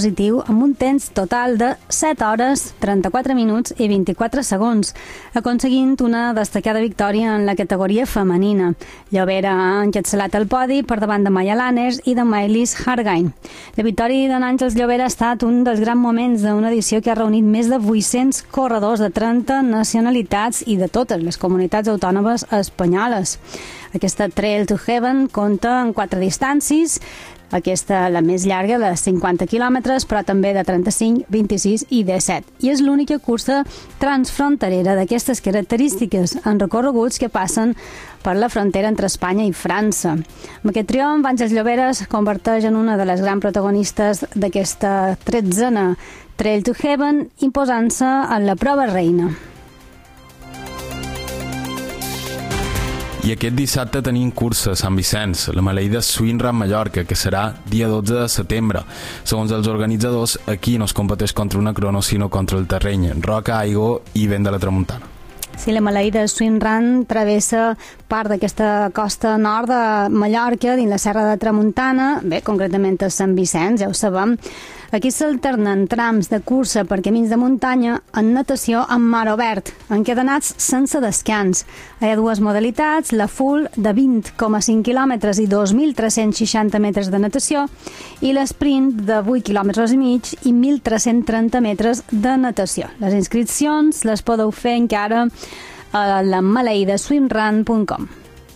positiu amb un temps total de 7 hores, 34 minuts i 24 segons, aconseguint una destacada victòria en la categoria femenina. Llobera ha encapçalat el podi per davant de Maya Lanes i de Maëlys Hargain. La victòria d'en Àngels Llobera ha estat un dels grans moments d'una edició que ha reunit més de 800 corredors de 30 nacionalitats i de totes les comunitats autònomes espanyoles. Aquesta Trail to Heaven compta amb 4 distàncies, aquesta la més llarga de 50 quilòmetres, però també de 35, 26 i 17. I és l'única cursa transfronterera d'aquestes característiques en recorreguts que passen per la frontera entre Espanya i França. Amb aquest triomf, Àngels Llobera es converteix en una de les grans protagonistes d'aquesta 13a Trail to Heaven, imposant-se en la prova reina. I aquest dissabte tenim cursa a Sant Vicenç, la maleïda Swim Run Mallorca, que serà dia 12 de setembre. Segons els organitzadors, aquí no es competeix contra una crono, sinó contra el terreny, roca, aigua i vent de la tramuntana. Sí, la maleïda Swim Run travessa part d'aquesta costa nord de Mallorca, dins la Serra de Tramuntana, bé, concretament a Sant Vicenç, ja ho sabem. Aquí s'alternen trams de cursa per camins de muntanya en natació amb mar obert, encadenats sense descans. Hi ha 2 modalitats, la full de 20,5 quilòmetres i 2.360 metres de natació i l'esprint de 8 quilòmetres i mig i 1.330 metres de natació. Les inscripcions les podeu fer encara a la maleidaswimrun.com.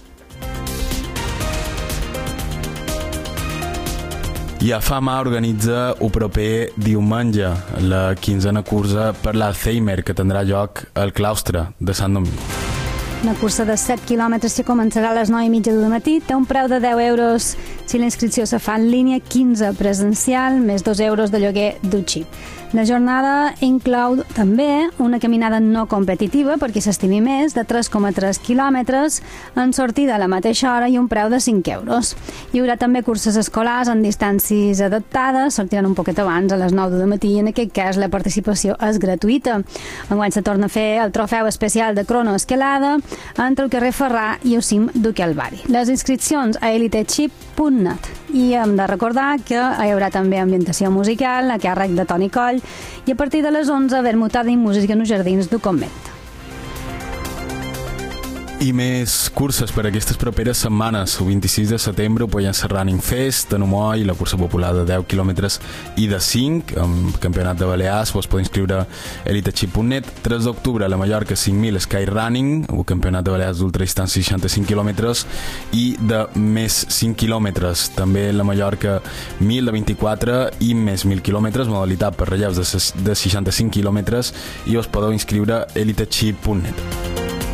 I AFAMA organitza el proper diumenge la 15a cursa per l'Alzheimer, que tindrà lloc al claustre de Sant Domingo. Una cursa de 7 quilòmetres que començarà a les 9:30 del matí, té un preu de 10 euros si la inscripció se fa en línia, 15 presencial, més 2 euros de lloguer d'un xip. La jornada inclou també una caminada no competitiva, per qui s'estimi més, de 3,3 quilòmetres, en sortida a la mateixa hora i un preu de 5 euros. Hi haurà també curses escolars en distàncies adaptades, sortiran un poquet abans, a les 9 del matí, i en aquest cas la participació és gratuïta. Enguany se torna a fer el trofeu especial de cronoescalada entre el carrer Ferrà i el cim d'Ucalvari. Les inscripcions a elitechip.net. I hem de recordar que hi haurà també ambientació musical a càrrec de Toni Coll i a partir de les 11 vermutada i música en els jardins del convent. I més curses per aquestes properes setmanes. El 26 de setembre ho poden ser Running Fest a Numoi, la cursa popular de 10 quilòmetres i de 5, amb campionat de Balears, vos podeu inscriure a elitechip.net. 3 d'octubre a la Mallorca 5.000 Sky Running, el campionat de Balears d'ultradistància 65 quilòmetres i de més 5 quilòmetres. També la Mallorca 1.000 de 24 i més 1.000 quilòmetres, modalitat per relleus de 65 quilòmetres, i us podeu inscriure a elitechip.net.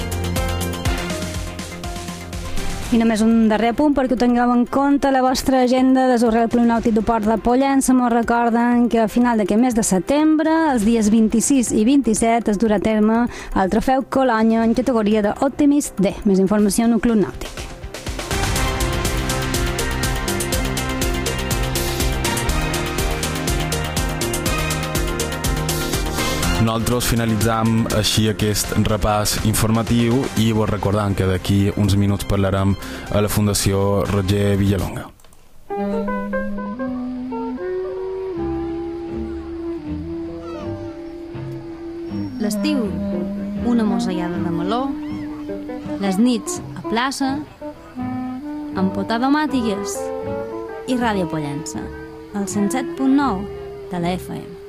I només un darrer punt perquè ho tingueu en compte. La vostra agenda de Real Club Nàutic de Port de Pollença mos recorden que a final d'aquest mes de setembre, els dies 26 i 27, es durà a terme el trofeu Colònia en categoria d'Optimist D. Més informació en el Club Nàutic. Nosaltres finalitzam així aquest repàs informatiu i vos recordam que d'aquí uns minuts parlarem a la Fundació Roger Villalonga. L'estiu, una mossegada de meló, les nits a plaça, empotar domàtigues i Ràdio Pollença, el 107.9 de la FM.